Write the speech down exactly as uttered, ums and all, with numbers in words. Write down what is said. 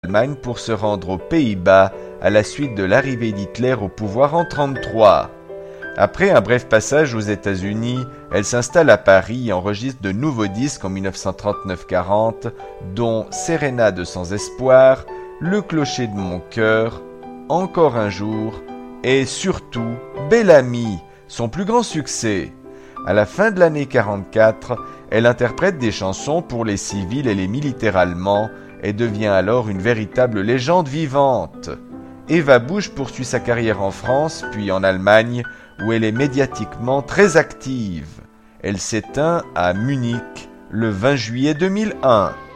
l'Allemagne pour se rendre aux Pays-Bas à la suite de l'arrivée d'Hitler au pouvoir en trente-trois. Après un bref passage aux États-Unis, elle s'installe à Paris et enregistre de nouveaux disques en mille neuf cent trente-neuf quarante, dont Sérénade sans espoir, Le clocher de mon cœur, Encore un jour et surtout Bel Ami, son plus grand succès. À la fin de l'année quarante-quatre, elle interprète des chansons pour les civils et les militaires allemands et devient alors une véritable légende vivante. Eva Busch poursuit sa carrière en France puis en Allemagne où elle est médiatiquement très active. Elle s'éteint à Munich le vingt juillet deux mille un.